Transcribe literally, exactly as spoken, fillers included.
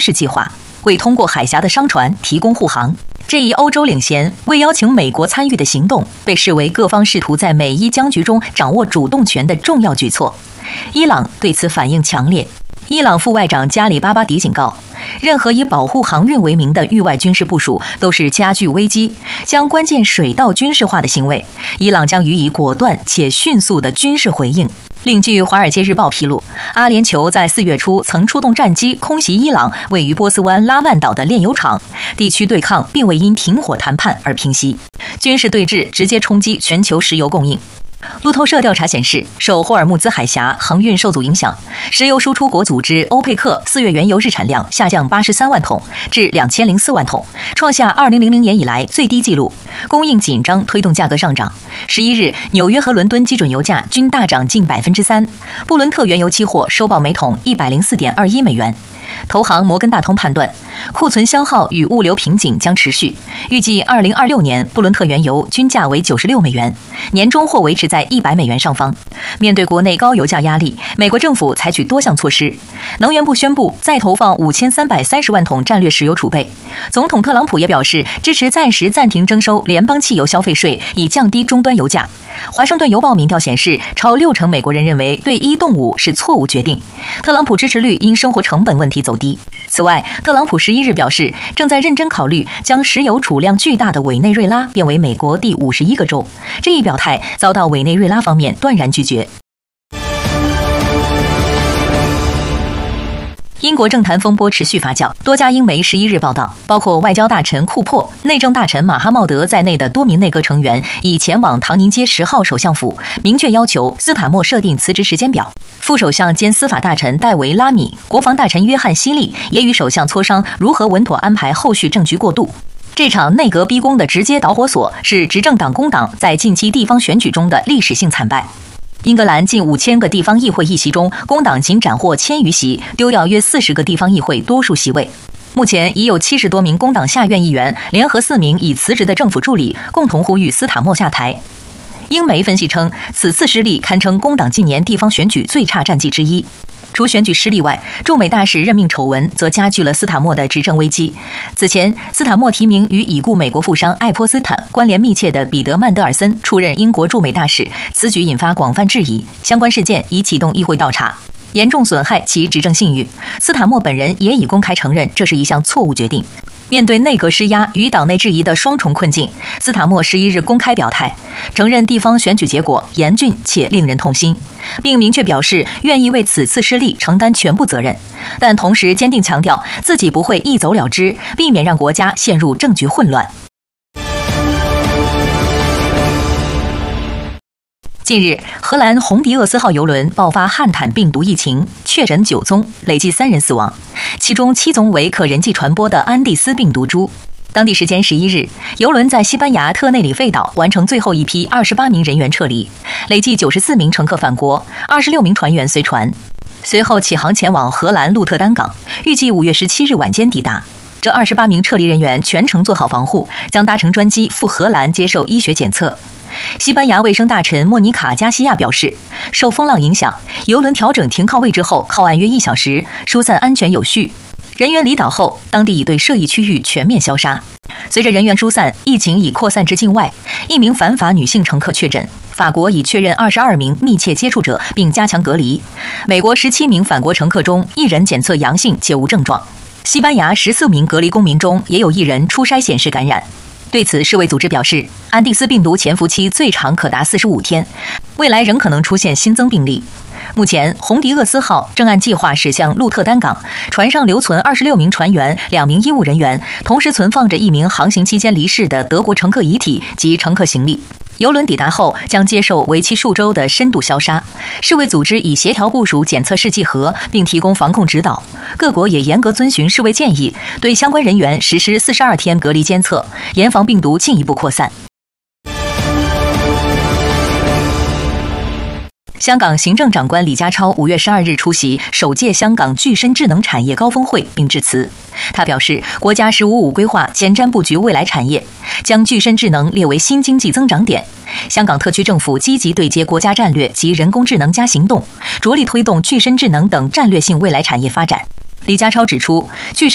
式计划，为通过海峡的商船提供护航。这一欧洲领衔、未邀请美国参与的行动，被视为各方试图在美伊僵局中掌握主动权的重要举措。伊朗对此反应强烈。伊朗副外长加里巴巴迪警告，任何以保护航运为名的域外军事部署都是加剧危机、将关键水道军事化的行为。伊朗将予以果断且迅速的军事回应。另据《华尔街日报》披露，阿联酋在四月初曾出动战机空袭伊朗位于波斯湾拉曼岛的炼油厂，地区对抗并未因停火谈判而平息。军事对峙直接冲击全球石油供应。路透社调查显示，受霍尔木兹海峡航运受阻影响，石油输出国组织欧佩克四月原油日产量下降八十三万桶至两千零四万桶，创下二零零零年以来最低纪录。供应紧张推动价格上涨。十一日，纽约和伦敦基准油价均大涨近百分之三，布伦特原油期货收报每桶一百零四点二一美元。投行摩根大通判断，库存消耗与物流瓶颈将持续，预计二零二六年布伦特原油均价为九十六美元，年中或维持在一百美元上方。面对国内高油价压力，美国政府采取多项措施。能源部宣布再投放五千三百三十万桶战略石油储备。总统特朗普也表示支持暂时暂停征收联邦汽油消费税，以降低终端油价。华盛顿邮报民调显示，超六成美国人认为对一动五是错误决定。特朗普支持率因生活成本问题走低。此外，特朗普十一日表示，正在认真考虑将石油储量巨大的委内瑞拉变为美国第五十一个州。这一表态遭到委内瑞拉方面断然拒绝。英国政坛风波持续发酵，多家英媒十一日报道，包括外交大臣库珀、内政大臣马哈茂德在内的多名内阁成员已前往唐宁街十号首相府，明确要求斯塔默设定辞职时间表。副首相兼司法大臣戴维·拉米、国防大臣约翰·希利也与首相磋商如何稳妥安排后续政局过渡。这场内阁逼宫的直接导火索是执政党工党在近期地方选举中的历史性惨败。英格兰近五千个地方议会议席中，工党仅斩获千余席，丢掉约四十个地方议会多数席位。目前已有七十多名工党下院议员联合四名已辞职的政府助理，共同呼吁斯塔默下台。英媒分析称，此次失利堪称工党近年地方选举最差战绩之一。除选举失利外，驻美大使任命丑闻则加剧了斯塔默的执政危机。此前，斯塔默提名与已故美国富商爱泼斯坦关联密切的彼得·曼德尔森出任英国驻美大使，此举引发广泛质疑。相关事件已启动议会调查，严重损害其执政信誉。斯塔默本人也已公开承认这是一项错误决定。面对内阁施压与党内质疑的双重困境，斯塔默十一日公开表态，承认地方选举结果严峻且令人痛心，并明确表示愿意为此次失利承担全部责任，但同时坚定强调自己不会一走了之，避免让国家陷入政局混乱。近日，荷兰红迪厄斯号邮轮爆发汉坦病毒疫情，确诊九宗，累计三人死亡，其中七宗为可人际传播的安第斯病毒株。当地时间十一日，邮轮在西班牙特内里费岛完成最后一批二十八名人员撤离，累计九十四名乘客返国，二十六名船员随船。随后起航前往荷兰鹿特丹港，预计五月十七日晚间抵达。这二十八名撤离人员全程做好防护，将搭乘专机赴荷兰接受医学检测。西班牙卫生大臣莫妮卡·加西亚表示，受风浪影响，邮轮调整停靠位置后靠岸约一小时，疏散安全有序。人员离岛后，当地已对涉疫区域全面消杀。随着人员疏散，疫情已扩散至境外，一名反法女性乘客确诊。法国已确认二十二名密切接触者，并加强隔离。美国十七名返国乘客中，一人检测阳性且无症状。西班牙十四名隔离公民中，也有一人出筛显示感染。对此，世卫组织表示，安第斯病毒潜伏期最长可达四十五天，未来仍可能出现新增病例。目前，红迪厄斯号正按计划驶向鹿特丹港，船上留存二十六名船员、两名医务人员，同时存放着一名航行期间离世的德国乘客遗体及乘客行李。邮轮抵达后将接受为期数周的深度消杀。世卫组织已协调部署检测试剂盒，并提供防控指导。各国也严格遵循世卫建议，对相关人员实施四十二天隔离监测，严防病毒进一步扩散。香港行政长官李家超五月十二日出席首届香港具身智能产业高峰会并致辞。他表示，国家“十五五”规划前瞻布局未来产业，将具身智能列为新经济增长点。香港特区政府积极对接国家战略及人工智能加行动，着力推动具身智能等战略性未来产业发展。李家超指出，具身